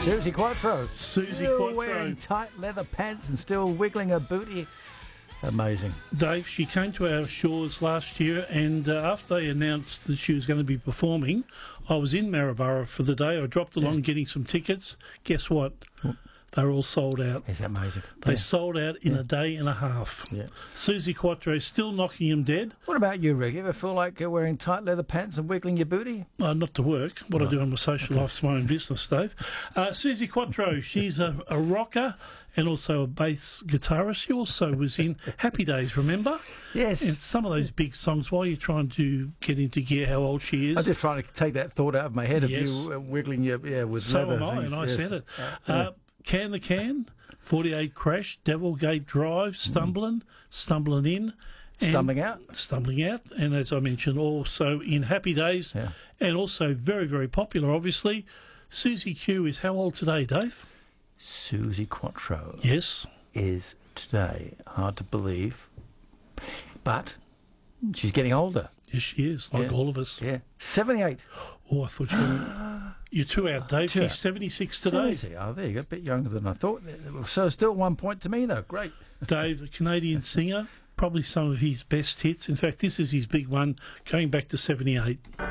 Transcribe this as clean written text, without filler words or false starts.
Suzi Quatro. Suzi still Quatro. wearing tight leather pants and still wiggling her booty. Amazing. Dave, she came to our shores last year, and after they announced that she was going to be performing, I was in Maryborough for the day. I dropped along getting some tickets. Guess what? They were all sold out. Is that amazing? They sold out in a day and a half. Yeah. Suzi Quatro still knocking them dead. What about you, Rick? You ever feel like wearing tight leather pants and wiggling your booty? Not to work. What I do on my social life's my own business, Dave. Suzi Quatro, she's a rocker and also a bass guitarist. She also was in Happy Days, remember? Yes. And some of those big songs, while you're trying to get into gear how old she is. I'm just trying to take that thought out of my head Yes. of you wiggling your with So leather am I, things. and I Yes. said it. Can the Can, 48 Crash, Devilgate Drive, Stumbling In. And Stumbling out, and as I mentioned, also in Happy Days, and also very, very popular, obviously. Susie Q is how old today, Dave? Suzi Quatro. Yes. Is today. Hard to believe. But she's getting older. Yes, she is, like all of us. Yeah. 78. Oh, I thought you were... You're 2 out, Dave. She's 76 today. 70. Oh, there you go. A bit younger than I thought. So still 1 point to me, though. Great. Dave, a Canadian singer, probably some of his best hits. In fact, this is his big one, going back to 78.